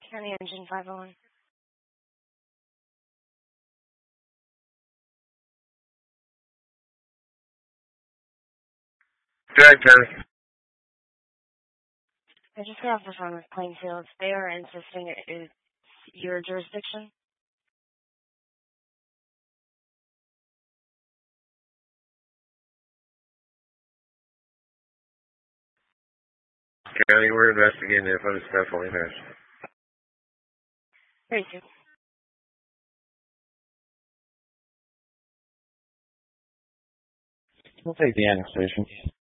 County Engine 501. Drag County. I just got off the phone with Plainfield. They are insisting it's your jurisdiction. County, we're investigating if it's definitely there. Very soon. We'll take the annexation.